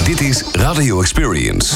Dit is Radio Experience.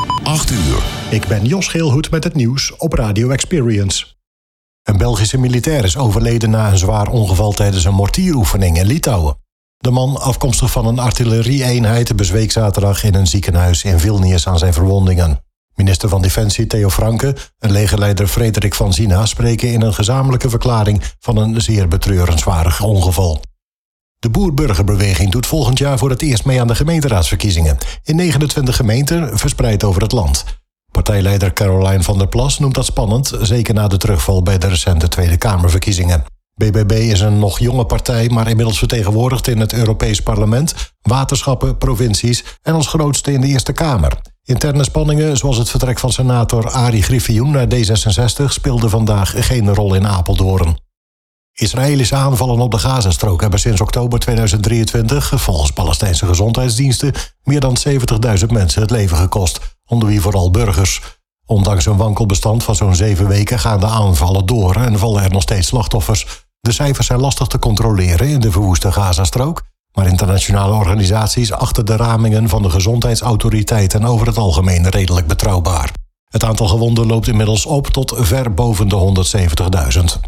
8 uur. Ik ben Jos Geelhoed met het nieuws op Radio Experience. Een Belgische militair is overleden na een zwaar ongeval tijdens een mortieroefening in Litouwen. De man, afkomstig van een artillerie-eenheid, bezweek zaterdag in een ziekenhuis in Vilnius aan zijn verwondingen. Minister van Defensie Theo Franke en legerleider Frederik van Zina spreken in een gezamenlijke verklaring van een zeer betreurenswaardig ongeval. De Boer-Burgerbeweging doet volgend jaar voor het eerst mee aan de gemeenteraadsverkiezingen in 29 gemeenten verspreid over het land. Partijleider Caroline van der Plas noemt dat spannend, zeker na de terugval bij de recente Tweede Kamerverkiezingen. BBB is een nog jonge partij, maar inmiddels vertegenwoordigd in het Europees Parlement, waterschappen, provincies en als grootste in de Eerste Kamer. Interne spanningen, zoals het vertrek van senator Arie Griffioen naar D66, speelden vandaag geen rol in Apeldoorn. Israëlische aanvallen op de Gazastrook hebben sinds oktober 2023, volgens Palestijnse gezondheidsdiensten, meer dan 70.000 mensen het leven gekost, onder wie vooral burgers. Ondanks een wankelbestand van zo'n 7 weken gaan de aanvallen door en vallen er nog steeds slachtoffers. De cijfers zijn lastig te controleren in de verwoeste Gazastrook, maar internationale organisaties achten de ramingen van de gezondheidsautoriteiten over het algemeen redelijk betrouwbaar. Het aantal gewonden loopt inmiddels op tot ver boven de 170.000.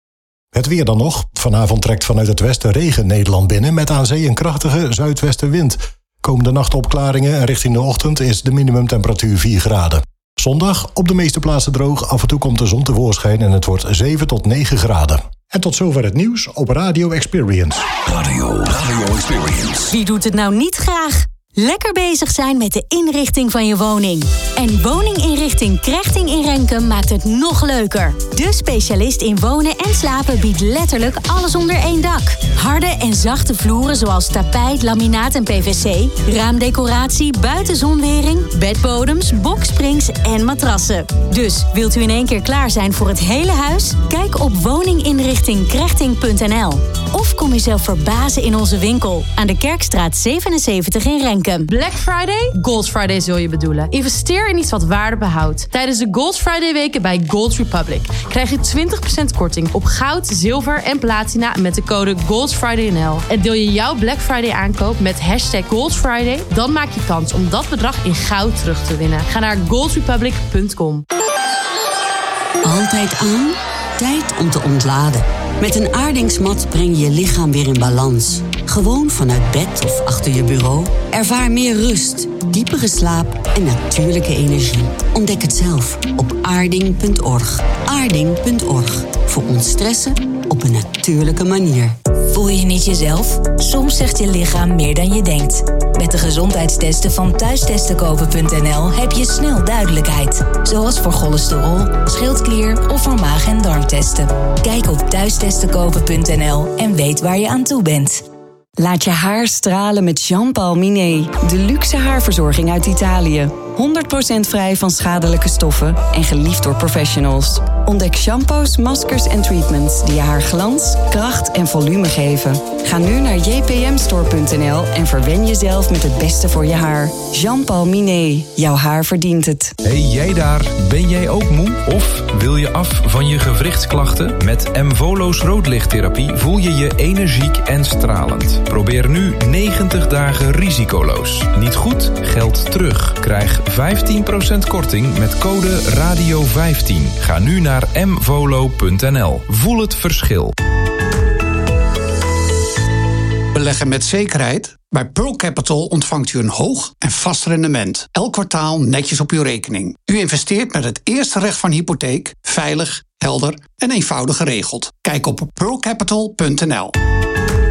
Het weer dan nog. Vanavond trekt vanuit het westen regen Nederland binnen met aan zee een krachtige zuidwestenwind. Komende nacht opklaringen en richting de ochtend is de minimumtemperatuur 4 graden. Zondag op de meeste plaatsen droog, af en toe komt de zon tevoorschijn en het wordt 7 tot 9 graden. En tot zover het nieuws op Radio Experience. Radio Experience. Wie doet het nou niet graag? Lekker bezig zijn met de inrichting van je woning. En woninginrichting Krechting in Renkum maakt het nog leuker. De specialist in wonen en slapen biedt letterlijk alles onder één dak. Harde en zachte vloeren zoals tapijt, laminaat en PVC, raamdecoratie, buitenzonwering, bedbodems, boksprings en matrassen. Dus wilt u in één keer klaar zijn voor het hele huis? Kijk op woninginrichtingkrechting.nl. Of kom jezelf verbazen in onze winkel aan de Kerkstraat 77 in Renkum. Black Friday? Gold Friday zul je bedoelen. Investeer in iets wat waarde behoudt. Tijdens de Gold Friday weken bij Gold Republic krijg je 20% korting op goud, zilver en platina met de code GOLDFRIDAYNL. En deel je jouw Black Friday aankoop met #GoldFriday, dan maak je kans om dat bedrag in goud terug te winnen. Ga naar goldrepublic.com. Altijd aan? Tijd om te ontladen. Met een aardingsmat breng je je lichaam weer in balans. Gewoon vanuit bed of achter je bureau. Ervaar meer rust, diepere slaap en natuurlijke energie. Ontdek het zelf op aarding.org. Aarding.org. Voor ontstressen op een natuurlijke manier. Voel je niet jezelf? Soms zegt je lichaam meer dan je denkt. Met de gezondheidstesten van thuistestenkopen.nl heb je snel duidelijkheid. Zoals voor cholesterol, schildklier of voor maag- en darmtesten. Kijk op thuistestenkopen.nl en weet waar je aan toe bent. Laat je haar stralen met Jean-Paul Minet. De luxe haarverzorging uit Italië. 100% vrij van schadelijke stoffen en geliefd door professionals. Ontdek shampoos, maskers en treatments die je haar glans, kracht en volume geven. Ga nu naar jpmstore.nl en verwen jezelf met het beste voor je haar. Jean-Paul Minet, jouw haar verdient het. Hey jij daar, ben jij ook moe? Of wil je af van je gewrichtsklachten? Met Mvolo's roodlichttherapie voel je je energiek en stralend. Probeer nu 90 dagen risicoloos. Niet goed? Geld terug. Krijg 15% korting met code RADIO15. Ga nu naar mvolo.nl. Voel het verschil. Beleggen met zekerheid? Bij Pearl Capital ontvangt u een hoog en vast rendement. Elk kwartaal netjes op uw rekening. U investeert met het eerste recht van hypotheek. Veilig, helder en eenvoudig geregeld. Kijk op pearlcapital.nl.